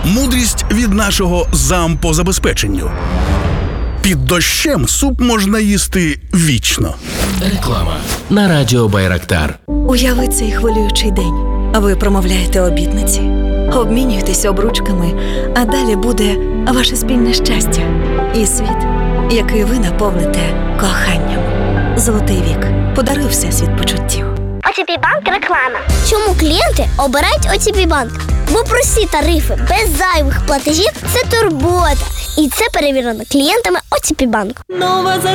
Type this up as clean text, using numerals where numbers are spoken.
Мудрість від нашого зам по забезпеченню. Під дощем суп можна їсти вічно. Реклама на радіо Байрактар. Уяви цей хвилюючий день. Ви промовляєте обітниці, обмінюєтесь обручками, а далі буде ваше спільне щастя і світ, який ви наповните коханням. Золотий вік. Подаруй всесвіт почуттів. ОТП Банк реклама. Чому клієнти обирають ОТП Банк? Бо прості тарифи без зайвих платежів – це турбота. І це перевірено клієнтами ОТП Банк. Нова